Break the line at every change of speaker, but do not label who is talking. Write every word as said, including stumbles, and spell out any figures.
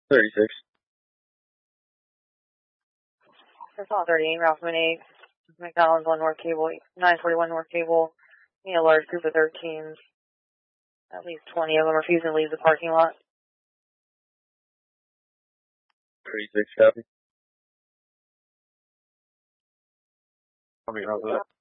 thirty-six.
It's all thirty-eight, Ralph eight. McDonald's one North Cable, nine forty-one North Cable. You know, a large group of thirteens. At least twenty of them refusing to leave the parking lot.
thirty-six, copy.
How many rounds of that?